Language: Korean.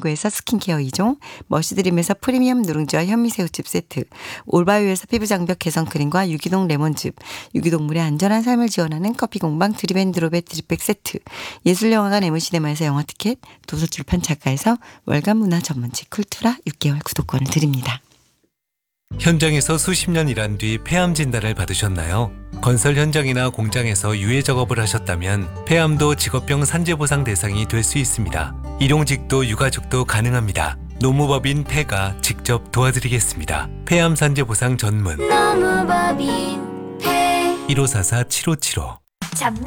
건강연구에서 스킨케어 2종, 머시드림에서 프리미엄 누룽지와 현미새우즙 세트, 올바이오에서 피부장벽 개선 크림과 유기농 레몬즙, 유기동물의 안전한 삶을 지원하는 커피공방 드립앤드롭의 드립백 세트, 예술영화관 MC네마에서 영화 티켓, 도서출판 작가에서 월간 문화 전문지 쿨투라 6개월 구독권을 드립니다. 현장에서 수십 년 일한 뒤 폐암 진단을 받으셨나요? 건설 현장이나 공장에서 유해 작업을 하셨다면 폐암도 직업병 산재보상 대상이 될 수 있습니다. 일용직도 유가족도 가능합니다. 노무법인 폐가 직접 도와드리겠습니다. 폐암 산재보상 전문 노무법인 폐 1544-7575